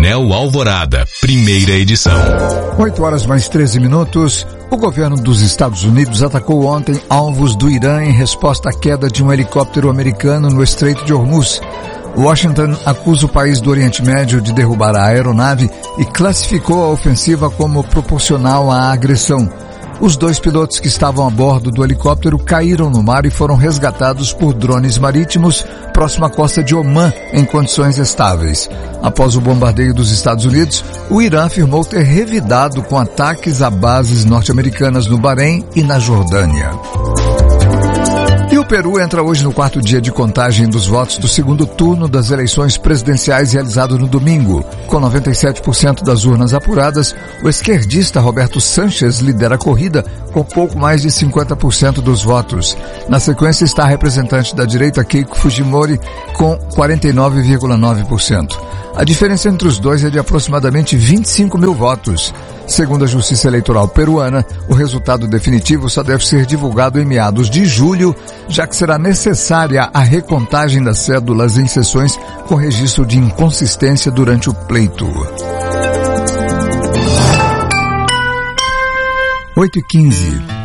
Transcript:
Jornal Alvorada, primeira edição. 8h mais 13. O governo dos Estados Unidos atacou ontem alvos do Irã em resposta à queda de um helicóptero americano no Estreito de Hormuz. Washington acusa o país do Oriente Médio de derrubar a aeronave e classificou a ofensiva como proporcional à agressão. Os 2 pilotos que estavam a bordo do helicóptero caíram no mar e foram resgatados por drones marítimos próximo à costa de Omã em condições estáveis. Após o bombardeio dos Estados Unidos, o Irã afirmou ter revidado com ataques a bases norte-americanas no Bahrein e na Jordânia. E o Peru entra hoje no 4º dia de contagem dos votos do segundo turno das eleições presidenciais realizado no domingo. Com 97% das urnas apuradas, o esquerdista Roberto Sánchez lidera a corrida com pouco mais de 50% dos votos. Na sequência está a representante da direita Keiko Fujimori com 49,9%. A diferença entre os dois é de aproximadamente 25 mil votos. Segundo a Justiça Eleitoral peruana, o resultado definitivo só deve ser divulgado em meados de julho, já que será necessária a recontagem das cédulas em sessões com registro de inconsistência durante o pleito. 8h15.